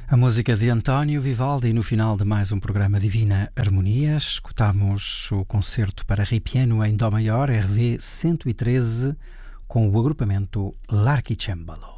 A música de António Vivaldi no final de mais um programa Divina Harmonia. Escutamos o concerto para ripiano em Dó maior, RV 113, com o agrupamento L'Archicembalo.